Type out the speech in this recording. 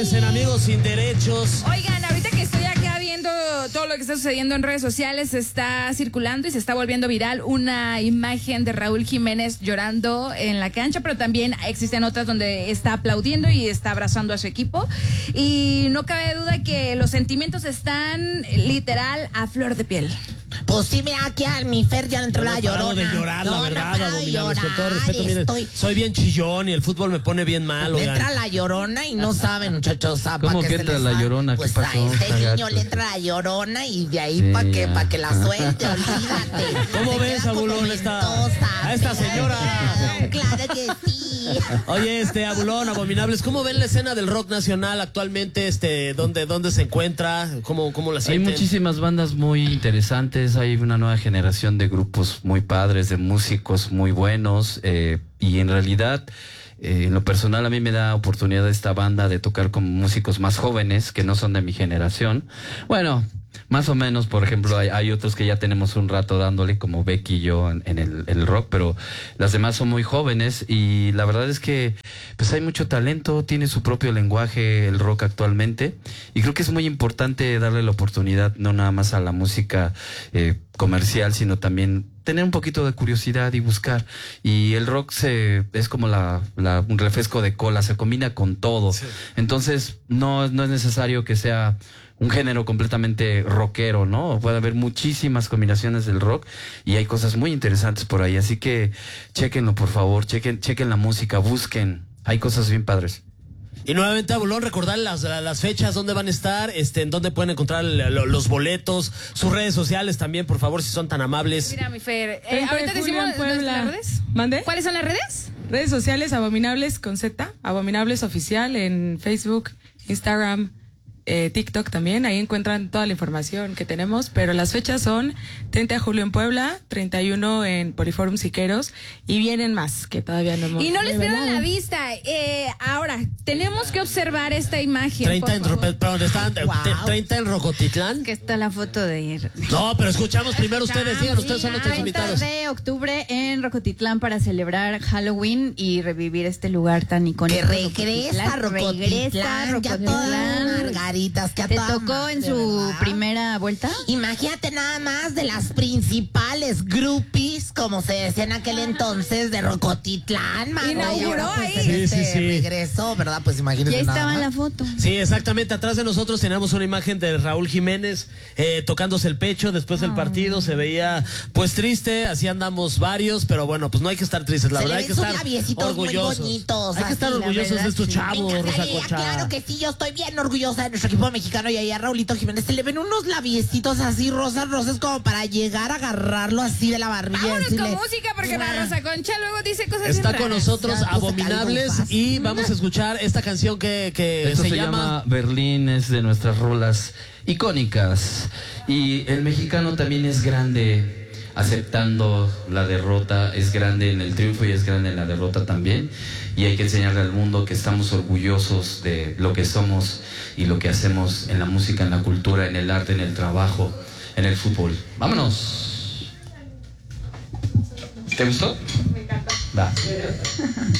En Amigos Sin Derechos. Oigan, ahorita que estoy acá viendo todo lo que está sucediendo en redes sociales, está circulando y se está volviendo viral una imagen de Raúl Jiménez llorando en la cancha, pero también existen otras donde está aplaudiendo y está abrazando a su equipo. Y no cabe duda que los sentimientos están literal a flor de piel. Pues sí, mira, aquí a mi Fer ya le entró la llorona. De llorar, la verdad, Abominables, con todo llorar, respeto, miren, soy bien chillón y el fútbol me pone bien mal. Le entra la llorona y no saben, muchachos. ¿Cómo que entra la llorona? Pues ¿Qué pasó? a este niño le entra la llorona y de ahí Sí, para que la suelte, olvídate. ¿Cómo Se ves, queda como Abulón, a esta señora? Claro que sí. Oye, Abulón, Abominables, ¿cómo ven la escena del rock nacional actualmente? ¿Dónde se encuentra? ¿Cómo la sienten? Hay muchísimas bandas muy interesantes, hay una nueva generación de grupos muy padres, de músicos muy buenos, y en realidad, en lo personal, a mí me da oportunidad esta banda de tocar con músicos más jóvenes que no son de mi generación. Bueno, más o menos, por ejemplo, hay otros que ya tenemos un rato dándole, como Becky y yo en el rock, pero las demás son muy jóvenes y la verdad es que pues hay mucho talento, tiene su propio lenguaje el rock actualmente y creo que es muy importante darle la oportunidad no nada más a la música comercial, sino también tener un poquito de curiosidad y buscar. Y el rock es como un refresco de cola, se combina con todo. Sí. Entonces no es necesario que sea un género completamente rockero, ¿no? Puede haber muchísimas combinaciones del rock y hay cosas muy interesantes por ahí. Así que chéquenlo, por favor, chequen la música, busquen. Hay cosas bien padres. Y nuevamente, Abulón, recordar las fechas, dónde van a estar, en dónde pueden encontrar los boletos, sus redes sociales también, por favor, si son tan amables. Mira, mi Fer, ahorita decimos las redes. ¿Mande? ¿Cuáles son las redes? Redes sociales, Abominables con Z, Abominables Oficial en Facebook, Instagram, TikTok también, ahí encuentran toda la información que tenemos, pero las fechas son 30 de julio en Puebla, 31 en Poliforum Siqueros y vienen más, que todavía no hemos... Y no les pierdan la vista, ahora, tenemos que observar esta imagen. 30 en Rocotitlán. Que está la foto de... No, pero escuchamos primero ustedes, digan, ustedes son nuestros invitados. 30 de octubre en Rocotitlán para celebrar Halloween y revivir este lugar tan icónico. Que regresa Rocotitlán, ya todas margaritas. ¿Te tocó en su primera vuelta? Imagínate nada más de las principales groupies, como se decía en aquel entonces, de Rocotitlán. Inauguró ahí. Sí. Regresó, ¿verdad? Pues imagínate. Ya estaba en la foto. Sí, exactamente. Atrás de nosotros teníamos una imagen de Raúl Jiménez tocándose el pecho después del partido. Se veía pues triste, así andamos varios, pero bueno, pues no hay que estar tristes. La verdad hay que estar orgullosos. Muy bonitos, hay que estar orgullosos de estos chavos, Rosa Concha. Claro que sí, yo estoy bien orgullosa de nuestro equipo mexicano y ahí a Raulito Jiménez se le ven unos labiecitos así rosas como para llegar a agarrarlo así de la barbilla. Vámonos con música porque la Rosa Concha luego dice cosas bien Está raras. con nosotros Abominables y vamos a escuchar esta canción que Esto se llama Berlín, es de nuestras rolas icónicas y el mexicano también es grande aceptando la derrota, es grande en el triunfo y es grande en la derrota también, y hay que enseñarle al mundo que estamos orgullosos de lo que somos y lo que hacemos en la música, en la cultura, en el arte, en el trabajo, en el fútbol. ¡Vámonos! ¿Te gustó? Me encanta. Va.